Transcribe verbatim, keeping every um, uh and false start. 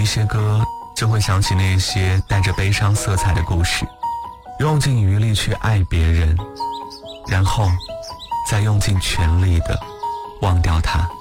一些歌，就会想起那些带着悲伤色彩的故事，用尽余力去爱别人，然后再用尽全力的忘掉他。